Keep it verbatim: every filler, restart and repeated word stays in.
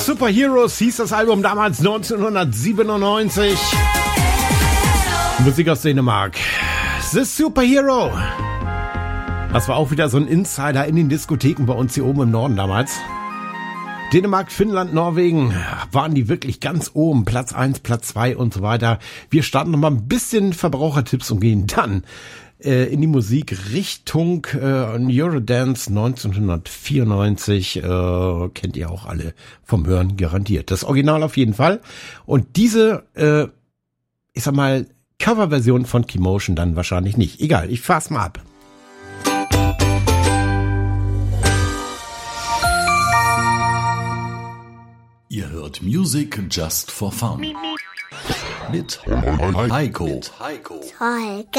Superheroes hieß das Album damals neunzehnhundertsiebenundneunzig. Musik aus Dänemark. The Superhero. Das war auch wieder so ein Insider in den Diskotheken bei uns hier oben im Norden damals. Dänemark, Finnland, Norwegen waren die wirklich ganz oben. Platz eins, Platz zwei und so weiter. Wir starten noch mal ein bisschen Verbrauchertipps und gehen dann äh, in die Musik Richtung äh, Eurodance neunzehnhundertvierundneunzig. Äh, kennt ihr auch alle vom Hören garantiert. Das Original auf jeden Fall. Und diese, äh, ich sag mal, Coverversion von Keymotion dann wahrscheinlich nicht. Egal, ich fahr's mal ab. Ihr hört Music Just for Fun. Mit Heiko. Toll.